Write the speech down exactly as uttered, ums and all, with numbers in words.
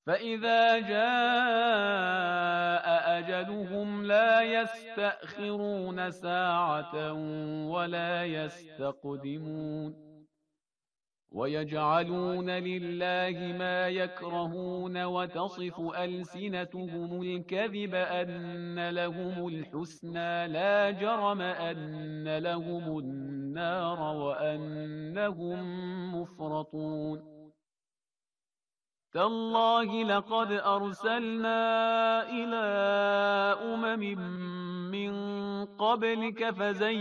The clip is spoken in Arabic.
فإذا جاء أجلهم لا يستأخرون ساعة ولا يستقدمون ويجعلون لله ما يكرهون وتصف ألسنتهم الكذب أن لهم الحسنى لا جرم أن لهم النار وأنهم مفرطون تالله لقد أرسلنا إلى أمم من قبلك فزين